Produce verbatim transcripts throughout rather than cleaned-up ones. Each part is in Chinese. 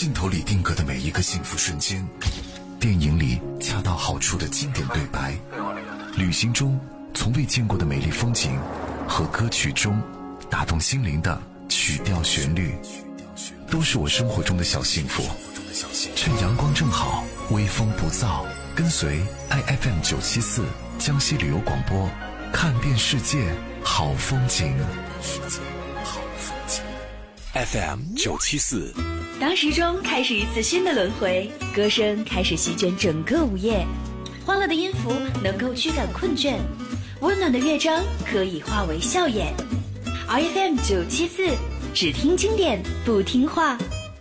镜头里定格的每一个幸福瞬间，电影里恰到好处的经典对白，旅行中从未见过的美丽风景，和歌曲中打动心灵的曲调旋律，都是我生活中的小幸福。趁阳光正好，微风不燥，跟随 I F M 九七四江西旅游广播，看遍世界好风景。 F M 九七四， 当时钟开始一次新的轮回，歌声开始席卷整个午夜，欢乐的音符能够驱赶困倦，温暖的乐章可以化为笑颜。 R F M 九七四，只听经典不听话。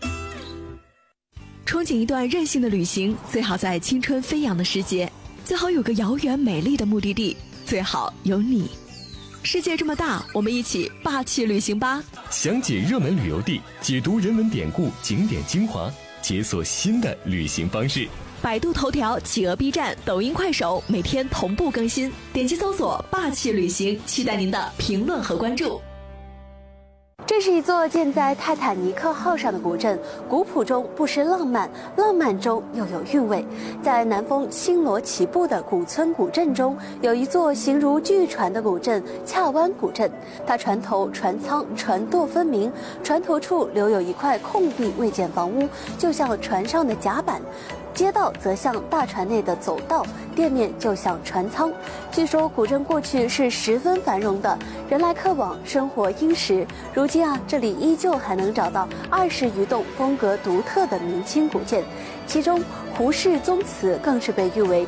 憧憬一段任性的旅行，最好在青春飞扬的时节，最好有个遥远美丽的目的地，最好有你。世界这么大，我们一起霸气旅行吧！ 详解热门旅游地，解读人文典故、景点精华，解锁新的旅行方式。 百度头条、企鹅 B 站、抖音、快手每天同步更新，点击搜索“霸气旅行”，期待您的评论和关注。 这是一座建在泰坦尼克号上的古镇，古朴中不失浪漫，浪漫中又有韵味。在南风星罗棋布的古村古镇中，有一座形如巨船的古镇——恰湾古镇。它船头、船舱、船舵分明，船头处留有一块空地未建房屋，就像船上的甲板。街道则像大船内的走道，店面就像船舱。据说古镇过去是十分繁荣的，人来客往，生活殷实。如今啊，这里依旧还能找到二十余栋风格独特的明清古建，其中胡氏宗祠更是被誉为